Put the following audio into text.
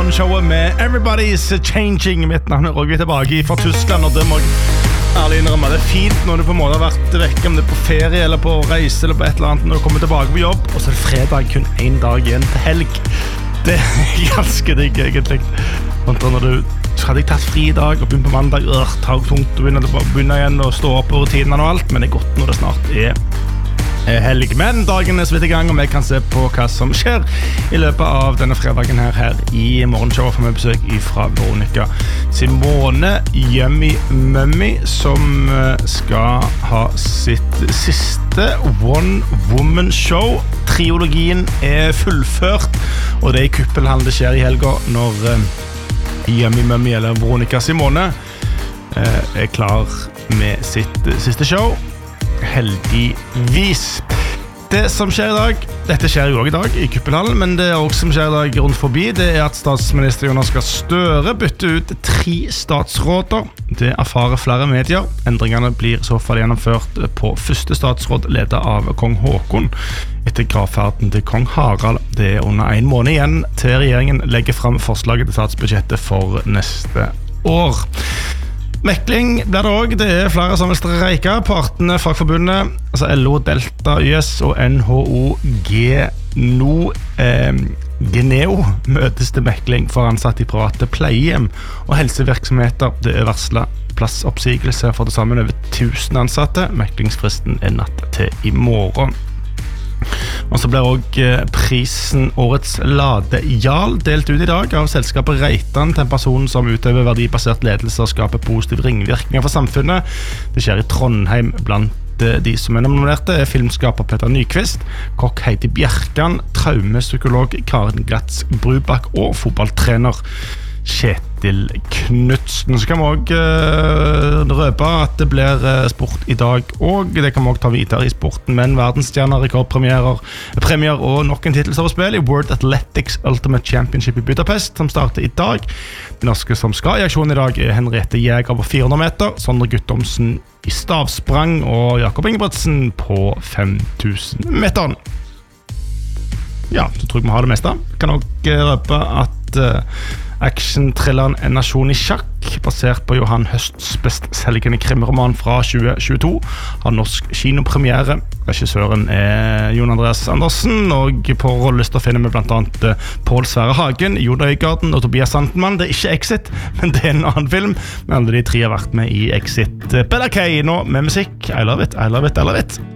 morgenshowet med Everybody's Changing. Mitt navn Roger, tilbake fra Tyskland, og det må jeg ærlig innrømme. Det fint når du på en måte har vært vekk, om det på ferie eller på reise eller på et eller annet, når du kommer tilbake på jobb, og så det fredag, kun en dag igjen til helg. Det ganske digg, egentlig. Og når du hadde tatt fri I dag og begynt på mandag, tar tungt og begynner igjen å stå opp på rutinene og alt, men det godt når det snart helg. Men dagen så vidt I gang, og vi kan se på hva som skjer I løpet av denne fredagen her I morgenshowet, for vi besøk fra Veronica Simone Yummy Mummy, som skal ha sitt siste One Woman Show. Triologien fullført, og det I Kuppelhallen det skjer I helga når Yummy Mummy eller Veronica Simone klar med sitt siste show. Heldigvis. Det som skjer I dag, dette skjer jo også I dag I Kuppelhallen, men det også som skjer I dag rundt forbi, det at statsminister Jonas Gahr Støre bytter ut 3 statsråder. Det erfarer flere medier. Endringene blir I så fall gjennomført på første statsråd ledet av kong Håkon etter gravferden til kong Harald. Det under 1 måned igjen til regjeringen legger frem forslaget til statsbudsjettet for neste år. Mekling blir det også. Det flere som vil streike. Partene, fagforbundet, altså LO, Delta, YS og NHO Geneo møtes til mekling for ansatte I private pleiehjem og helsevirksomheter. Det varslet plassoppsigelse for det sammen over 1000 ansatte. Meklingsfristen natt til I morgen. Og så blir også prisen Årets Ladejarl delt ut I dag av selskapet Reitan til en person som utøver verdibasert ledelse og skaper positive ringvirkninger for samfunnet. Det skjer I Trondheim. Blant de som nominerte filmskaper Petter Nyqvist, kokk Heidi Bjerkan, traumepsykolog Karen Glatz Brubak og fotballtrener Kjetil Knudsen. Så kan vi også røpe at det blir sport I dag, og det kan vi også ta videre I sporten, men verdensstjerner, rekordpremier og nok en titelseriespill I World Athletics Ultimate Championship I Budapest, som starter I dag. De norske som skal I aksjon I dag Henriette Jæger på 400 meter, Sondre Guttormsen I stavsprang og Jakob Ingebrigtsen på 5000 meter. Ja, så tror jeg vi har det meste. Kan også røpe at action-thrilleren En nasjon I sjakk, basert på Johan Høsts bestselgende krimroman fra 2022, har norsk kinopremiere. Regissøren Jon Andreas Andersen, og på rollelista finner vi blant annet Pål Sverre Hagen, Jon Øygarden og Tobias Santelmann. Det ikke Exit, men det en annen film, men alle de 3 har vært med I Exit. Bella K nå med musikk. I love it, I love it, I love it.